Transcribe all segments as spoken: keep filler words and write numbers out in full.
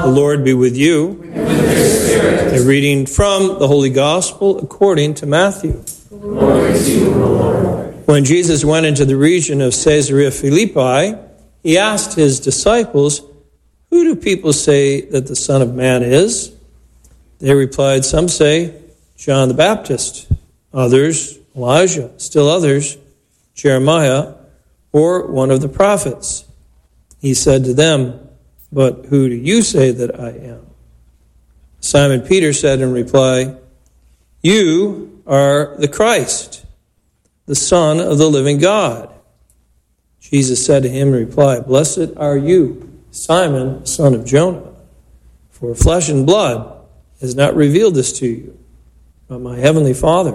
The Lord be with you. And with your spirit. A reading from the Holy Gospel according to Matthew. Glory to you, O Lord. When Jesus went into the region of Caesarea Philippi, he asked his disciples, "Who do people say that the Son of Man is?" They replied, "Some say John the Baptist, others Elijah, still others Jeremiah, or one of the prophets." He said to them, "But who do you say that I am?" Simon Peter said in reply, "You are the Christ, the Son of the living God." Jesus said to him in reply, "Blessed are you, Simon, son of Jonah, for flesh and blood has not revealed this to you, but my heavenly Father.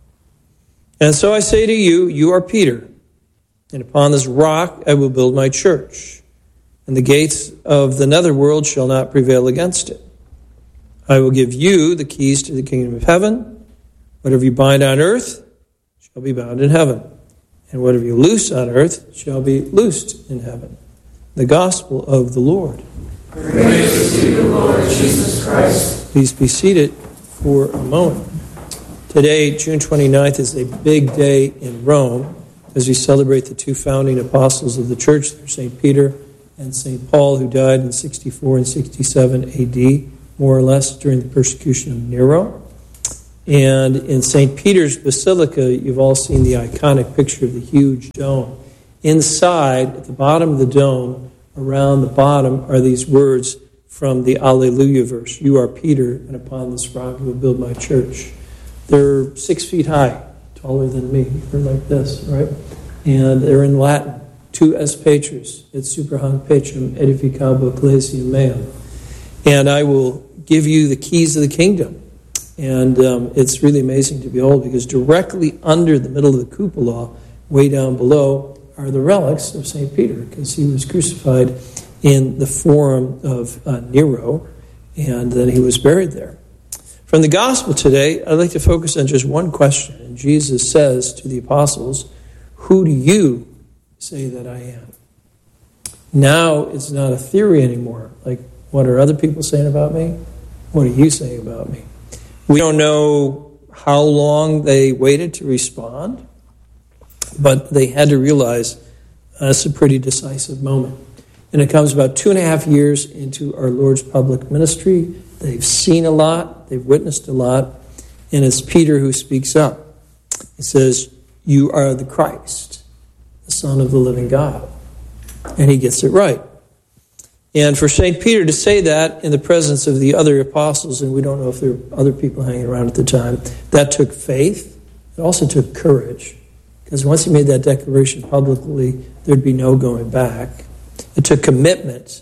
And so I say to you, you are Peter, and upon this rock I will build my church, and the gates of the netherworld shall not prevail against it. I will give you the keys to the kingdom of heaven. Whatever you bind on earth shall be bound in heaven, and whatever you loose on earth shall be loosed in heaven." The gospel of the Lord. Praise to you, Lord Jesus Christ. Please be seated for a moment. Today, June twenty-ninth, is a big day in Rome as we celebrate the two founding apostles of the church, Saint Peter and Saint Paul, who died in sixty-four and sixty-seven A D, more or less during the persecution of Nero. And in Saint Peter's Basilica, you've all seen the iconic picture of the huge dome. Inside, at the bottom of the dome, around the bottom, are these words from the Alleluia verse. "You are Peter, and upon this rock I will build my church." They're six feet high, taller than me. They're like this, right? And they're in Latin. Tu es Petrus, et super hanc Petrum edificabo ecclesiam meam. And I will give you the keys of the kingdom. And um, it's really amazing to behold, because directly under the middle of the cupola, way down below, are the relics of Saint Peter, because he was crucified in the forum of uh, Nero, and then he was buried there. From the gospel today, I'd like to focus on just one question. And Jesus says to the apostles, "Who do you say that I am?" Now it's not a theory anymore. Like, what are other people saying about me? What are you saying about me? We don't know how long they waited to respond, but they had to realize uh, it's a pretty decisive moment. And it comes about two and a half years into our Lord's public ministry. They've seen a lot, they've witnessed a lot, and it's Peter who speaks up. He says, "You are the Christ, the Son of the living God." And he gets it right. And for Saint Peter to say that in the presence of the other apostles, and we don't know if there were other people hanging around at the time, that took faith. It also took courage, because once he made that declaration publicly, there'd be no going back. It took commitment,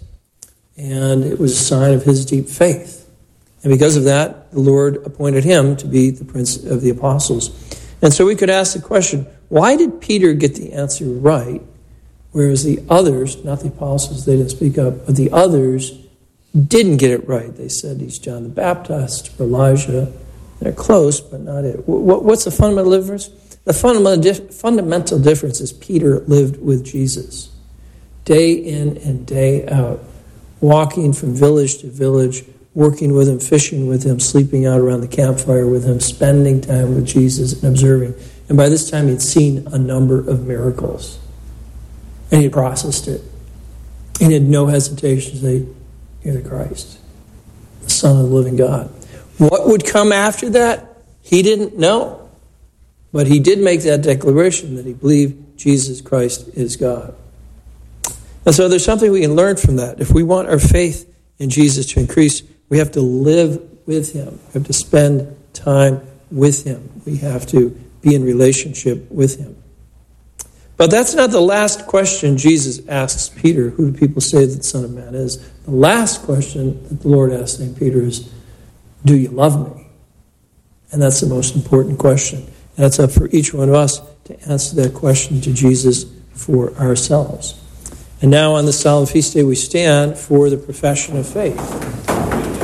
and it was a sign of his deep faith. And because of that, the Lord appointed him to be the prince of the apostles. And so we could ask the question, why did Peter get the answer right, whereas the others, not the apostles, they didn't speak up, but the others didn't get it right? They said he's John the Baptist or Elijah. They're close, but not it. What's the fundamental difference? The fundamental difference is Peter lived with Jesus day in and day out, walking from village to village, working with him, fishing with him, sleeping out around the campfire with him, spending time with Jesus and observing. And by this time, he'd seen a number of miracles. And he processed it. And he had no hesitation to say, "You're the Christ, the Son of the living God." What would come after that? He didn't know. But he did make that declaration that he believed Jesus Christ is God. And so there's something we can learn from that. If we want our faith in Jesus to increase, we have to live with him. We have to spend time with him. We have to be in relationship with him. But that's not the last question Jesus asks Peter, "Who do people say that the Son of Man is?" The last question that the Lord asks Saint Peter is, "Do you love me?" And that's the most important question. And that's up for each one of us to answer that question to Jesus for ourselves. And now on the solemn feast day, we stand for the profession of faith.